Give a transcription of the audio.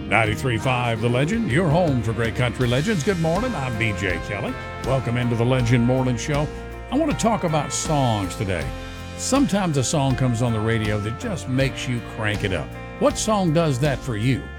93.5 The Legend, your home for great country legends. Good morning, I'm BJ Kelly. Welcome into the Legend Morning Show. I want to talk about songs today. Sometimes a song comes on the radio that just makes you crank it up. What song does that for you?